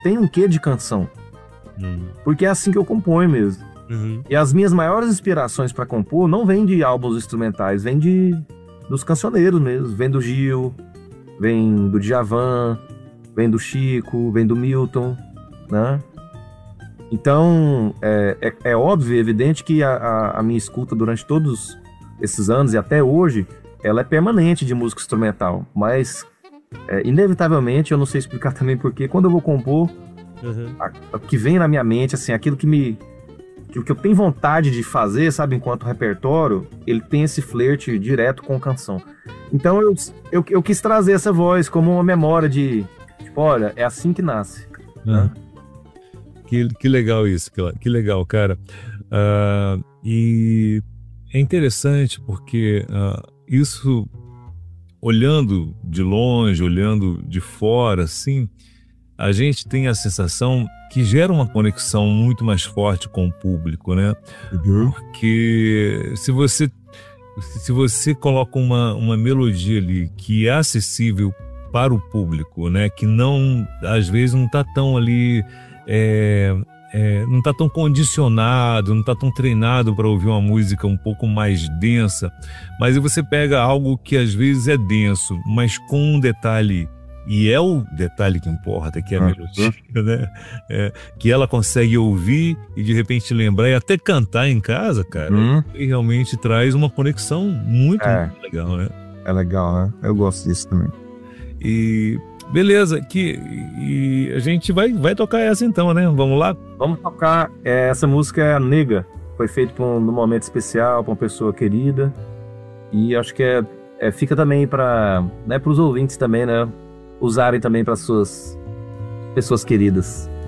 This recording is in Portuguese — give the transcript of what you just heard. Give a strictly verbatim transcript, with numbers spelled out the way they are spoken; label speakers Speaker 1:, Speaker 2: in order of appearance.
Speaker 1: tem um quê de canção.
Speaker 2: Hum.
Speaker 1: Porque é assim que eu componho mesmo.
Speaker 2: Uhum.
Speaker 1: E as minhas maiores inspirações para compor não vêm de álbuns instrumentais, vêm de, dos cancioneiros mesmo. Vem do Gil, vem do Djavan, vem do Chico, vem do Milton, né? Então, é, é, é óbvio, é evidente que a, a, a minha escuta durante todos esses anos e até hoje, ela é permanente de música instrumental. Mas, é, inevitavelmente, eu não sei explicar também porquê, quando eu vou compor,
Speaker 2: Uhum.
Speaker 1: o que vem na minha mente, assim, aquilo que me... que o que eu tenho vontade de fazer, sabe, enquanto repertório, ele tem esse flerte direto com canção. Então eu, eu, eu quis trazer essa voz como uma memória de, tipo, olha, é assim que nasce.
Speaker 2: Uhum.
Speaker 1: Né?
Speaker 2: Que, que legal isso, que, que legal, cara. Uh, e é interessante porque uh, isso, olhando de longe, olhando de fora, assim, a gente tem a sensação que gera uma conexão muito mais forte com o público, né?
Speaker 1: Uhum.
Speaker 2: Porque se você, se você coloca uma, uma melodia ali que é acessível para o público, né? Que não, às vezes não está tão ali, é, é, não está tão condicionado, não está tão treinado para ouvir uma música um pouco mais densa, mas aí você pega algo que às vezes é denso, mas com um detalhe, e é o detalhe que importa, que é a melodia, né? É, que ela consegue ouvir e de repente lembrar e até cantar em casa, cara,
Speaker 1: Uhum.
Speaker 2: e realmente traz uma conexão muito,
Speaker 1: É.
Speaker 2: muito legal, né?
Speaker 1: É legal, né? Eu gosto disso também.
Speaker 2: E beleza, que, e a gente vai, vai tocar essa então, né? Vamos lá?
Speaker 1: Vamos tocar, é, essa música é a Nega, foi feita um, num momento especial, para uma pessoa querida, e acho que é, é, fica também para, né, os ouvintes também, né? Usarem também para suas pessoas queridas.